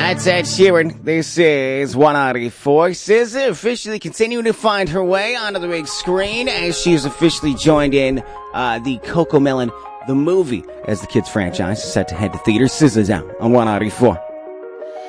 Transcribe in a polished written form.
That's Ed Sheeran. This is 194. SZA officially continuing to find her way onto the big screen as she's officially joined in the Cocomelon the movie as the kids franchise is set to head to theaters. SZA's out on 194.